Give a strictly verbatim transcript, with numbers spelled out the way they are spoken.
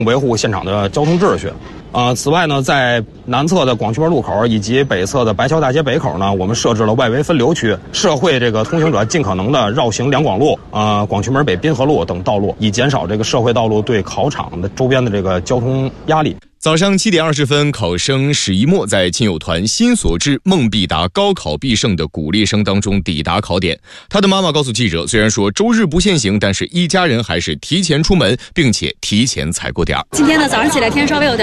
维护现场的交通秩序。呃，此外呢，在南侧的广渠门路口以及北侧的白桥大街北口呢，我们设置了外围分流区，社会这个通行者尽可能的绕行两广路、呃广渠门北滨河路等道路，以减少这个社会道路对考场的周边的这个交通压力。 早上七点二十分，考生史一墨在亲友团心所至梦必达高考必胜的鼓励声当中抵达考点。他的妈妈告诉记者，虽然说周日不限行，但是一家人还是提前出门，并且提前踩过点儿。 今天呢，早上起来天稍微有点